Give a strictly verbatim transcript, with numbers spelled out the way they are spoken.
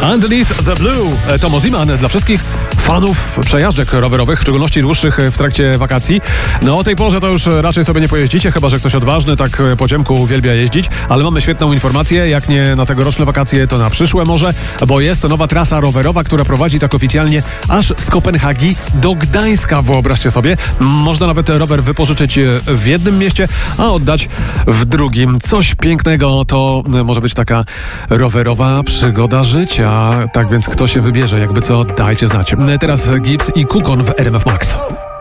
Underneath the Blue, Tomo Ziman dla wszystkich fanów przejażdżek rowerowych, w szczególności dłuższych w trakcie wakacji. No o tej porze to już raczej sobie nie pojeździcie, chyba że ktoś odważny tak po ciemku uwielbia jeździć, ale mamy świetną informację, jak nie na tegoroczne wakacje, to na przyszłe może, bo jest nowa trasa rowerowa, która prowadzi tak oficjalnie aż z Kopenhagi do Gdańska, wyobraźcie sobie. Można nawet rower wypożyczyć w jednym mieście, a oddać w drugim. Coś pięknego, to może być taka rowerowa przygoda życia. Tak więc kto się wybierze, jakby co, dajcie znać. Teraz Gibbs i Kukon w R M F Max.